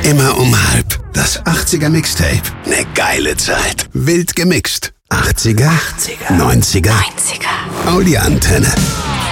Immer um halb. Das 80er Mixtape. Ne geile Zeit. Wild gemixt. 80er, 90er. Audio-Antenne.